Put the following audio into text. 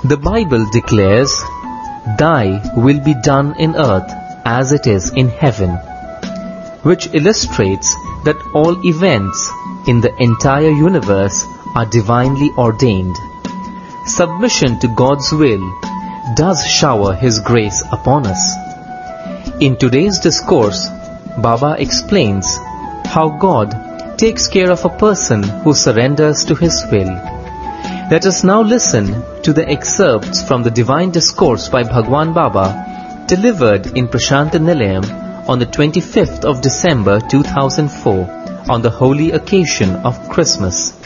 The Bible declares, "Thy will be done in earth as it is in heaven," which illustrates that all events in the entire universe are divinely ordained. Submission to God's will does shower His grace upon us. In today's discourse, Baba explains how God takes care of a person who surrenders to His will. Let us now listen to the excerpts from the Divine Discourse by Bhagwan Baba, delivered in Prashanta Nilayam on the 25th of December 2004 on the holy occasion of Christmas.